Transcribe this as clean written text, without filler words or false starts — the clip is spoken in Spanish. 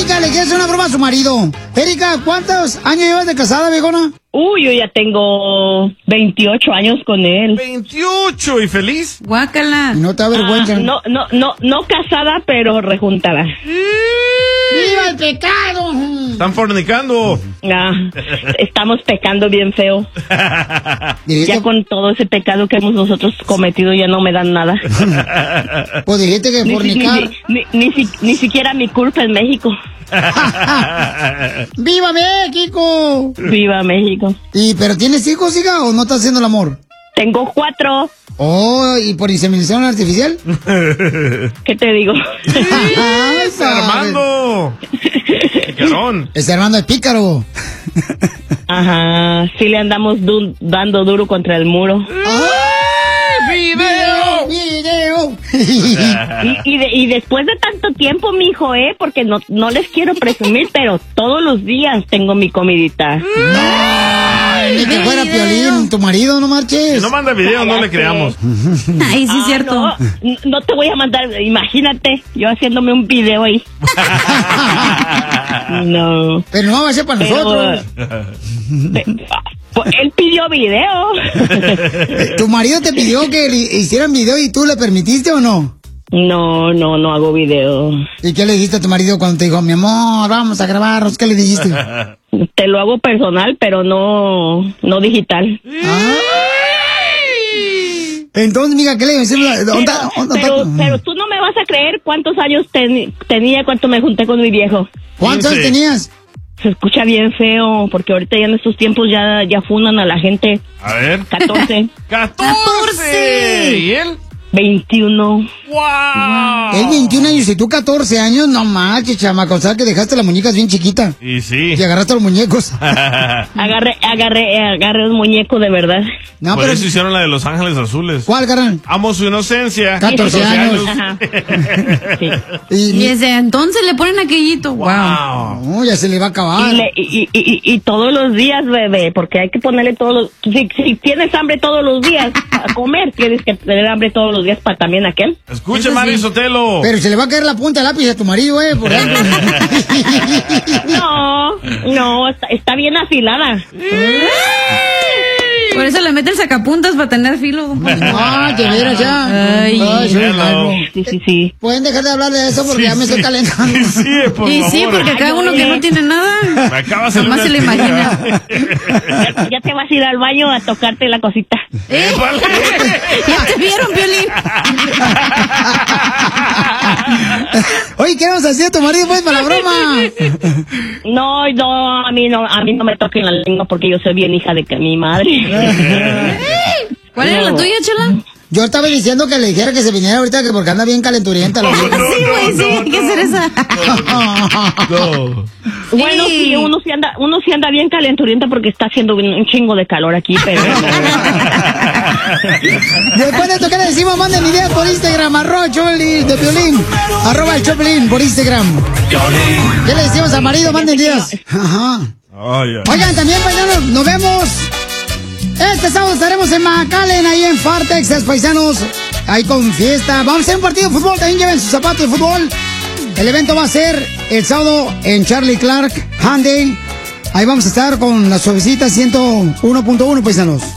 Erika le quiere hacer una broma a su marido. Erika, ¿cuántos años llevas de casada, viejona? Yo ya tengo 28 años con él. 28 y feliz. Guácala. No te avergüenza. No casada, pero rejuntada. ¡Viva el pecado! Están fornicando. Estamos pecando bien feo. Ya con todo ese pecado que hemos nosotros cometido ya no me dan nada. Pues dijiste que fornicar. Ni siquiera mi culpa en México. ¡Viva México! ¡Viva México! ¿Pero tienes hijos, hija, o no estás haciendo el amor? Tengo 4. Oh, ¿y por inseminación artificial? ¿Qué te digo? ¡Es Armando! ¡Picarón! Es Armando el pícaro. Ajá, sí le andamos dando duro contra el muro. ¡Video! Y después de tanto tiempo, mijo, porque no les quiero presumir, pero todos los días tengo mi comidita. Ni que fuera Piolín, tu marido, no marches. Si no manda video, no le creamos. Ay, sí, es cierto. No te voy a mandar, imagínate, yo haciéndome un video ahí. No. Pero no va a ser para nosotros. Él pidió video. ¿Tu marido te pidió que hicieran video y tú le permitiste o no? No hago video. ¿Y qué le dijiste a tu marido cuando te dijo, mi amor, vamos a grabarnos? ¿Qué le dijiste? Te lo hago personal, pero no digital. Entonces, mira, ¿qué le decimos? Pero tú no me vas a creer cuántos años tenía cuando me junté con mi viejo. ¿Cuántos años tenías? Se escucha bien feo, porque ahorita ya en estos tiempos ya funan a la gente. A ver. 14. ¡14! ¿Y él? 21. ¡Wow! Él 21 años y tú 14 años, no manches, chamaco, o sea que dejaste las muñecas bien chiquitas. Y sí. Y agarraste los muñecos. Agarré un muñeco de verdad. No, por pero eso hicieron la de Los Ángeles Azules. ¿Cuál, carnal? Amo su inocencia. 14 años. Sí. Y desde entonces le ponen aquellito. Wow. No, ya se le va a acabar. Y todos los días, bebé, porque hay que ponerle todos los... Si tienes hambre todos los días a comer, tienes que tener hambre todos los días para también aquel. Escuche, Mari Sotelo. Pero se le va a caer la punta del lápiz a tu marido, por ejemplo. No, está bien afilada. Por eso le mete el sacapuntas para tener filo. De veras ya. Sí. Pueden dejar de hablar de eso porque ya me estoy calentando. Sí, porque acá uno que no tiene nada. Me acabas de Nomás se le imagina. Ya te vas a ir al baño a tocarte la cosita. Ya te vieron, Piolín. Oye, ¿qué vamos a hacer a tu marido pues para la broma? No, a mí no me toquen la lengua porque yo soy bien hija de que mi madre. ¿Cuál era la tuya, Chela? Yo estaba diciendo que le dijera que se viniera ahorita que porque anda bien calenturienta la vida. Sí, güey, sí, hay que hacer esa. Bueno, sí, uno sí anda bien calenturienta porque está haciendo un chingo de calor aquí, pero... Después de esto, ¿qué le decimos? Manden ideas por Instagram, @Choplin de Piolín, @el Choplin por Instagram. ¿Qué le decimos al marido? Manden ideas. Ajá. Oigan, también, paisanos, nos vemos. Este sábado estaremos en McAllen, ahí en Far Texas, paisanos. Ahí con fiesta. Vamos a hacer un partido de fútbol. También lleven sus zapatos de fútbol. El evento va a ser el sábado en Charlie Clark, Hyundai. Ahí vamos a estar con la suavecita 101.1, paisanos.